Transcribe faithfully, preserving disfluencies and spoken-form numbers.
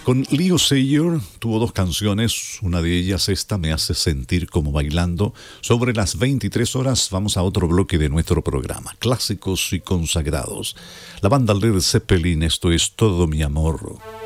Con Leo Sayer tuvo dos canciones, una de ellas esta me hace sentir como bailando. Sobre las veintitrés horas vamos a otro bloque de nuestro programa, clásicos y consagrados. La banda Led Zeppelin, esto es Todo mi amor.